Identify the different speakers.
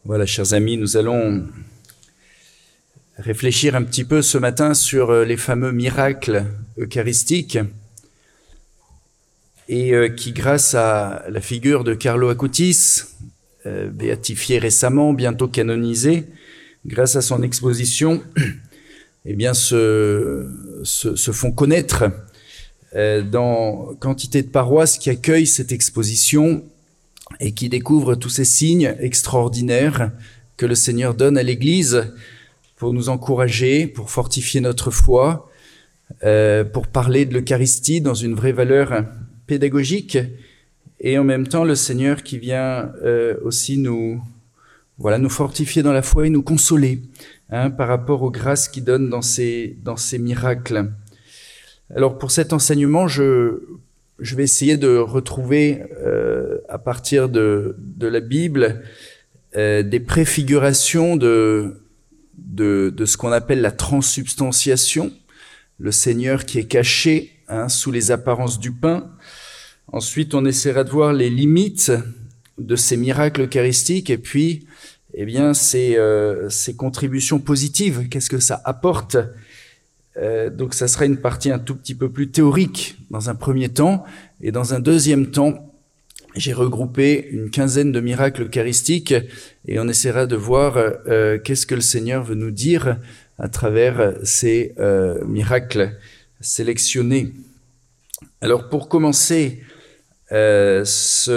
Speaker 1: Voilà, chers amis, nous allons réfléchir un petit peu ce matin sur les fameux miracles eucharistiques et qui, grâce à la figure de Carlo Acutis, béatifié récemment, bientôt canonisé, grâce à son exposition, eh bien, se font connaître dans quantité de paroisses qui accueillent cette exposition et qui découvrent tous ces signes extraordinaires que le Seigneur donne à l'Église pour nous encourager, pour fortifier notre foi, pour parler de l'Eucharistie dans une vraie valeur pédagogique, et en même temps le Seigneur qui vient aussi nous fortifier dans la foi et nous consoler par rapport aux grâces qu'il donne dans ces miracles. Alors pour cet enseignement, je vais essayer de retrouver à partir de la Bible des préfigurations de ce qu'on appelle la transsubstantiation, le Seigneur qui est caché sous les apparences du pain. Ensuite, on essaiera de voir les limites de ces miracles eucharistiques et puis ces contributions positives. Qu'est-ce que ça apporte ? Donc ça sera une partie un tout petit peu plus théorique dans un premier temps, et dans un deuxième temps, j'ai regroupé une quinzaine de miracles eucharistiques et on essaiera de voir qu'est-ce que le Seigneur veut nous dire à travers ces miracles sélectionnés. Alors pour commencer